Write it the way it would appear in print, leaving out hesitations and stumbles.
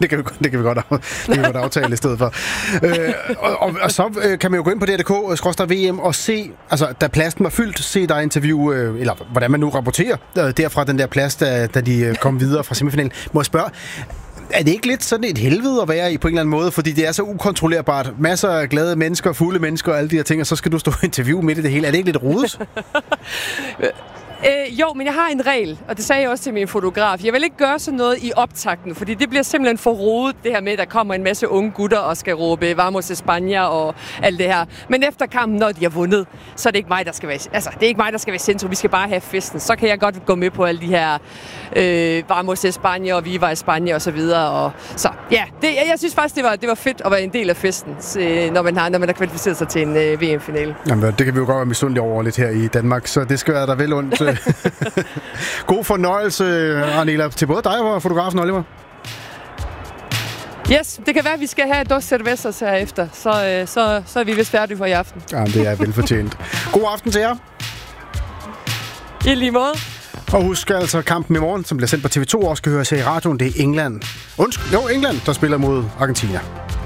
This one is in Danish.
Det kan vi godt aftale i stedet for. Og så kan man jo gå ind på DRDK/VM og se, altså da pladsen var fyldt, se dig interview, eller hvordan man nu rapporterer derfra den der plads, da de kom videre fra semifinalen. Må jeg spørge, er det ikke lidt sådan et helvede at være i på en eller anden måde? Fordi det er så ukontrollerbart. Masser af glade mennesker, fulde mennesker og alle de her ting, og så skal du stå og interviewe midt i det hele. Er det ikke lidt rodet? Jo, men jeg har en regel, og det sagde jeg også til min fotograf. Jeg vil ikke gøre sådan noget i optakten, fordi det bliver simpelthen for rodet, det her med, at der kommer en masse unge gutter og skal råbe Vamos España og alt det her. Men efter kampen, når de har vundet, så er det ikke mig, der skal være, det er ikke mig, der skal være centrum. Vi skal bare have festen. Så kan jeg godt gå med på alle de her Vamos España og Viva España og så videre. Og så ja, jeg synes faktisk, det var fedt at være en del af festen, når man har kvalificeret sig til en VM-finale. Jamen, det kan vi jo godt være misundelige over lidt her i Danmark, så det skal være der vel ondt. God fornøjelse, Arnela, til både dig og fotografen Oliver. Yes, det kan være, at vi skal have dos cervezas herefter, så er vi vist færdige for i aften. Jamen, det er velfortjent. God aften til jer. I lige måde. Og husk altså kampen i morgen, som bliver sendt på TV2 og skal høres her i radioen. Det er England, der spiller mod Argentina.